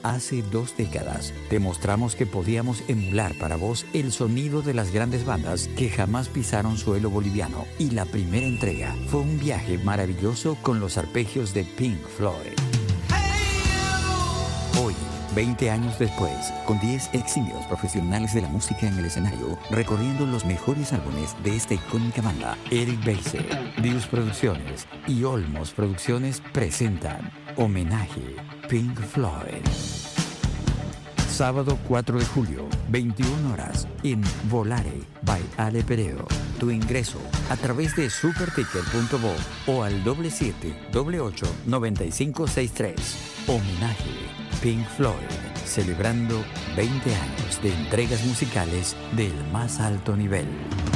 Hace 2 décadas, demostramos que podíamos emular para vos el sonido de las grandes bandas que jamás pisaron suelo boliviano. Y la primera entrega fue un viaje maravilloso con los arpegios de Pink Floyd. Hoy, 20 años después, con 10 eximios profesionales de la música en el escenario, recorriendo los mejores álbumes de esta icónica banda, Eric Beiser, Dios Producciones y Olmos Producciones presentan Homenaje Pink Floyd. Sábado 4 de julio, 21 horas, en Volare by Ale Pereo. Tu ingreso a través de superticket.bo o al 7788-9563. Homenaje Pink Floyd, celebrando 20 años de entregas musicales del más alto nivel.